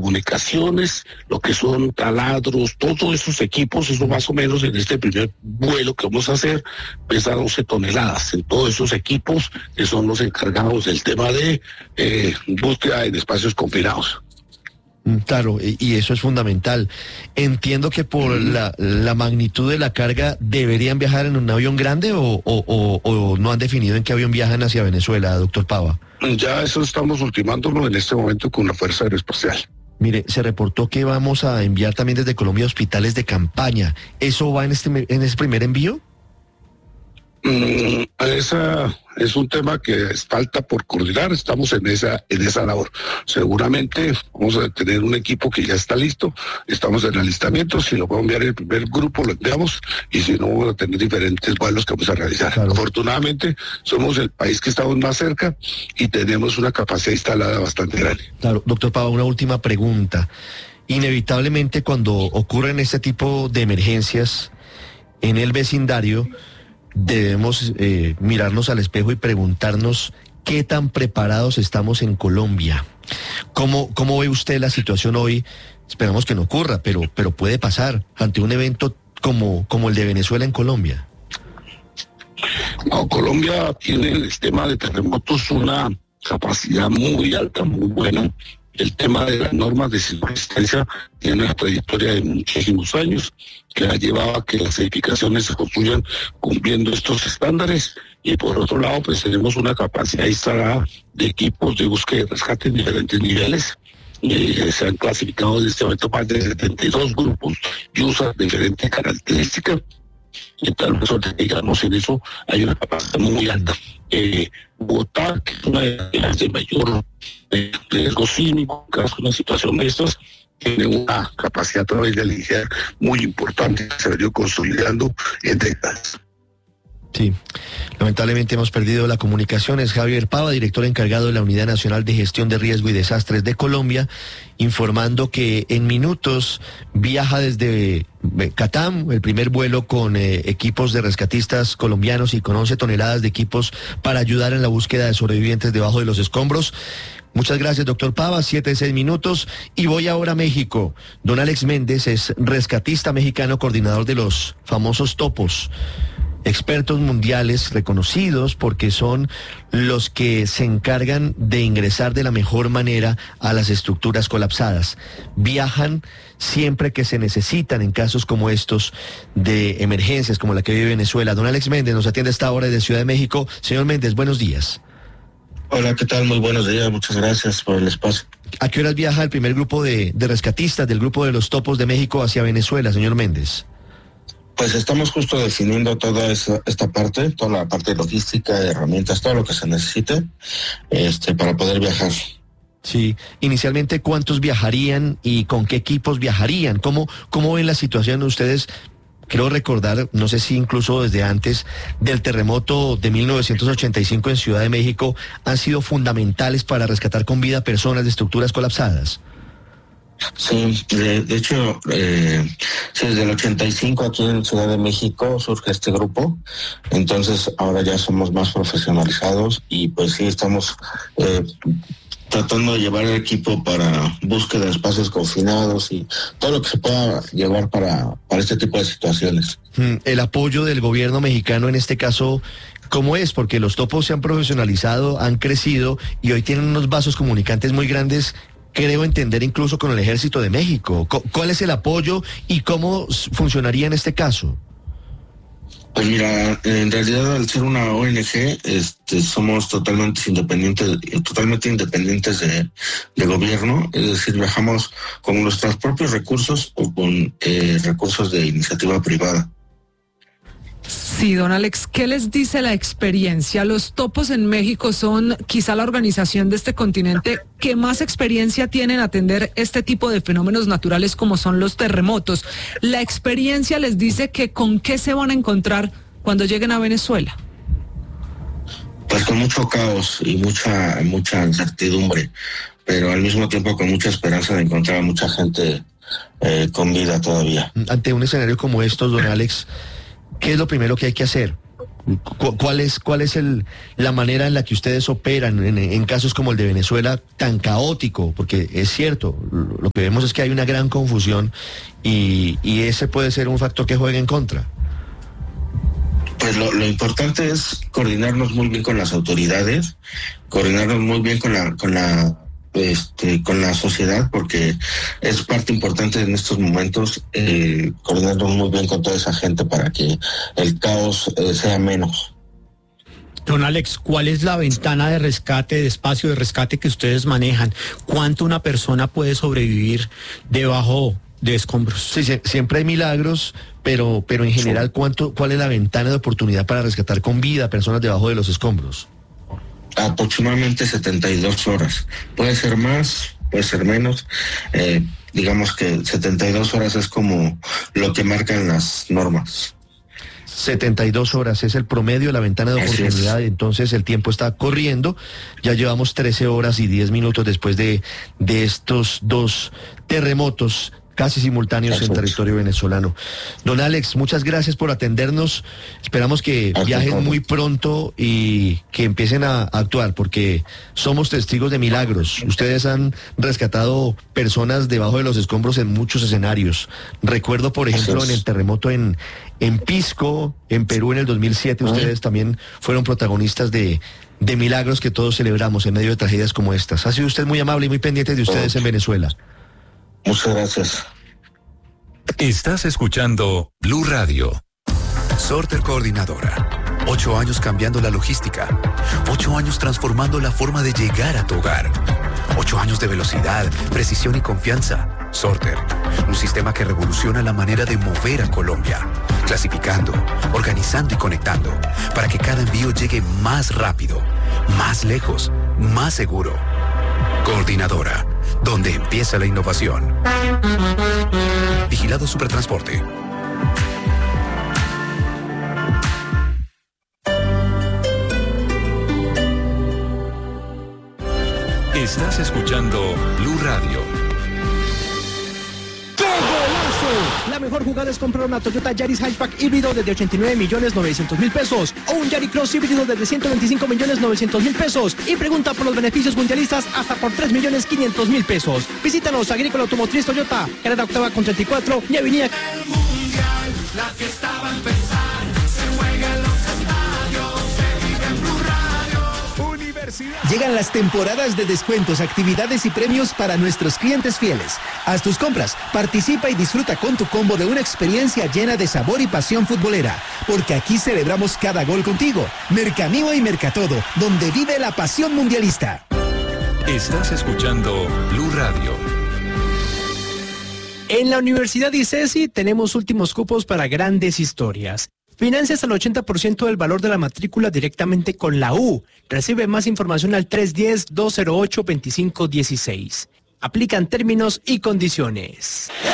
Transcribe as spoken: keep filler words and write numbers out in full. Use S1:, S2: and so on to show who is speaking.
S1: telecomunicaciones, lo que son taladros, todos esos equipos, eso más o menos en este primer vuelo que vamos a hacer, pesa doce toneladas en todos esos equipos que son los encargados del tema de eh, búsqueda en espacios confinados.
S2: Claro, y eso es fundamental. Entiendo que por mm. la, la magnitud de la carga, ¿deberían viajar en un avión grande o, o, o, o no han definido en qué avión viajan hacia Venezuela, doctor Pava?
S1: Ya eso estamos ultimándolo en este momento con la Fuerza Aeroespacial.
S2: Mire, se reportó que vamos a enviar también desde Colombia hospitales de campaña. ¿Eso va en este, en ese primer envío?
S1: Mm, esa es un tema que falta por coordinar, estamos en esa en esa labor. Seguramente vamos a tener un equipo que ya está listo, estamos en alistamiento, si lo podemos enviar en el primer grupo lo enviamos y si no vamos a tener diferentes vuelos que vamos a realizar. Claro. Afortunadamente somos el país que estamos más cerca y tenemos una capacidad instalada bastante grande.
S2: Claro, doctor Pava, una última pregunta. Inevitablemente cuando ocurren este tipo de emergencias en el vecindario, debemos eh, mirarnos al espejo y preguntarnos qué tan preparados estamos en Colombia. ¿Cómo, cómo ve usted la situación hoy? Esperamos que no ocurra, pero, pero puede pasar ante un evento como, como el de Venezuela en Colombia.
S1: No, Colombia tiene en el tema de terremotos una capacidad muy alta, muy buena. El tema de las normas de subsistencia tiene una trayectoria de muchísimos años que ha llevado a que las edificaciones se construyan cumpliendo estos estándares y por otro lado pues tenemos una capacidad instalada de equipos de búsqueda y rescate en diferentes niveles. Eh, se han clasificado en este momento más de setenta y dos grupos y usan diferentes características. Y tal vez, digamos, en eso hay una capacidad muy alta. Eh, Bogotá, que es una de las de mayor eh, riesgo sísmico, en caso de una situación de estas, tiene una capacidad a través de lidiar muy importante que se ha venido consolidando en décadas.
S2: Sí, lamentablemente hemos perdido la comunicación. Es Javier Pava, director encargado de la Unidad Nacional de Gestión de Riesgo y Desastres de Colombia, informando que en minutos viaja desde Catam, el primer vuelo con eh, equipos de rescatistas colombianos y con once toneladas de equipos para ayudar en la búsqueda de sobrevivientes debajo de los escombros. Muchas gracias, doctor Pava, siete, seis minutos. Y voy ahora a México. Don Alex Méndez es rescatista mexicano, coordinador de los famosos topos. Expertos mundiales reconocidos porque son los que se encargan de ingresar de la mejor manera a las estructuras colapsadas. Viajan siempre que se necesitan en casos como estos de emergencias como la que vive Venezuela. Don Alex Méndez nos atiende a esta hora desde Ciudad de México. Señor Méndez, buenos días.
S3: Hola, ¿qué tal? Muy buenos días, muchas gracias por el espacio.
S2: ¿A qué horas viaja el primer grupo de, de rescatistas del grupo de los topos de México hacia Venezuela, señor Méndez?
S3: Pues estamos justo definiendo toda esa, esta parte, toda la parte logística, de herramientas, todo lo que se necesite este, para poder viajar.
S2: Sí, inicialmente, ¿cuántos viajarían y con qué equipos viajarían? ¿Cómo, cómo ven la situación ustedes? Quiero recordar, no sé si incluso desde antes del terremoto de mil novecientos ochenta y cinco en Ciudad de México, han sido fundamentales para rescatar con vida personas de estructuras colapsadas.
S3: Sí, de, de hecho, eh, sí, desde el ochenta y cinco aquí en Ciudad de México surge este grupo, entonces ahora ya somos más profesionalizados y pues sí, estamos eh, tratando de llevar el equipo para búsqueda de espacios confinados y todo lo que se pueda llevar para, para este tipo de situaciones.
S2: El apoyo del gobierno mexicano en este caso, ¿cómo es? Porque los topos se han profesionalizado, han crecido y hoy tienen unos vasos comunicantes muy grandes, creo entender incluso con el Ejército de México. ¿Cuál es el apoyo y cómo funcionaría en este caso?
S3: Pues mira, en realidad al ser una O N G, este, somos totalmente independientes, totalmente independientes de, de gobierno, es decir, viajamos con nuestros propios recursos o con eh, recursos de iniciativa privada.
S4: Sí, don Alex, ¿qué les dice la experiencia? Los topos en México son quizá la organización de este continente que más experiencia tiene en atender este tipo de fenómenos naturales como son los terremotos. ¿La experiencia les dice que con qué se van a encontrar cuando lleguen a Venezuela?
S3: Pues con mucho caos y mucha, mucha incertidumbre, pero al mismo tiempo con mucha esperanza de encontrar a mucha gente eh, con vida todavía.
S2: Ante un escenario como estos, don Alex, ¿qué es lo primero que hay que hacer? ¿Cu- ¿Cuál es, cuál es el, la manera en la que ustedes operan en, en casos como el de Venezuela tan caótico? Porque es cierto, lo que vemos es que hay una gran confusión y, y ese puede ser un factor que juegue en contra.
S3: Pues lo, lo importante es coordinarnos muy bien con las autoridades, coordinarnos muy bien con la, con la, este, con la sociedad, porque es parte importante en estos momentos, eh, coordinarnos muy bien con toda esa gente para que el caos eh, sea menos.
S5: Don Alex, ¿cuál es la ventana de rescate, de espacio de rescate que ustedes manejan? ¿Cuánto una persona puede sobrevivir debajo de escombros?
S2: Sí, sí, siempre hay milagros, pero, pero en general, ¿cuánto, ¿cuál es la ventana de oportunidad para rescatar con vida a personas debajo de los escombros?
S3: Aproximadamente setenta y dos horas. Puede ser más, puede ser menos. Eh, digamos que setenta y dos horas es como lo que marcan las normas.
S2: setenta y dos horas es el promedio de la ventana de
S3: Así
S2: oportunidad,
S3: es.
S2: entonces el tiempo está corriendo, ya llevamos trece horas y diez minutos después de, de estos dos terremotos casi simultáneos en
S3: Exacto.
S2: territorio venezolano. Don Alex, muchas gracias por atendernos, esperamos que
S3: Hasta
S2: viajen
S3: pronto.
S2: muy pronto y que empiecen a actuar, porque somos testigos de milagros. Ustedes han rescatado personas debajo de los escombros en muchos escenarios. Recuerdo, por ejemplo,
S3: Así
S2: en
S3: es.
S2: el terremoto en, en Pisco, en Perú en el dos mil siete,
S3: Ah.
S2: ustedes también fueron protagonistas de, de milagros que todos celebramos en medio de tragedias como estas. Ha sido usted muy amable y muy pendiente de ustedes en Venezuela.
S3: Muchas gracias.
S6: Estás escuchando Blue Radio.
S7: Sorter Coordinadora. Ocho años cambiando la logística. Ocho años transformando la forma de llegar a tu hogar. Ocho años de velocidad, precisión y confianza. Sorter. Un sistema que revoluciona la manera de mover a Colombia. Clasificando, organizando y conectando. Para que cada envío llegue más rápido, más lejos, más seguro. Coordinadora. Donde empieza la innovación. Vigilado Supertransporte.
S6: Estás escuchando Blue Radio.
S8: ¡Qué golazo! La mejor jugada es comprar una Toyota Yaris Hatchback híbrido desde ochenta y nueve millones novecientos mil pesos o un Yaris Cross híbrido desde ciento veinticinco millones novecientos mil pesos y pregunta por los beneficios mundialistas hasta por tres millones quinientos mil pesos. Visítanos Agrícola Automotriz Toyota, carrera octava con treinta y cuatro y avenida.
S9: La fiesta va a empezar, se juega en los estadios, se vive en Blue Radio. Universidad.
S10: Llegan las temporadas de descuentos, actividades y premios para nuestros clientes fieles. Haz tus compras, participa y disfruta con tu combo de una experiencia llena de sabor y pasión futbolera. Porque aquí celebramos cada gol contigo. Mercamío y Mercatodo, donde vive la pasión mundialista.
S6: Estás escuchando Blue Radio.
S8: En la Universidad ICESI tenemos últimos cupos para grandes historias. Financias al ochenta por ciento del valor de la matrícula directamente con la U. Recibe más información al tres uno cero, dos cero ocho, dos cinco uno seis. Aplican términos y condiciones.